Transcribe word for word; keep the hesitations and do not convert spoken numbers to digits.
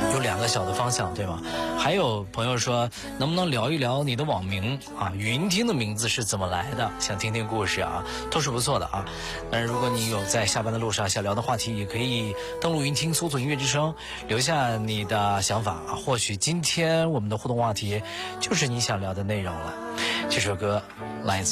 有两个小的方向，对吗？还有朋友说，能不能聊一聊你的网名啊？云听的名字是怎么来的？想听听故事啊，都是不错的啊。但是如果你有在下班的路上想聊的话题，也可以登录云听，搜索音乐之声，留下你的想法啊。或许今天我们的互动话题就是你想聊的内容了。这首歌来自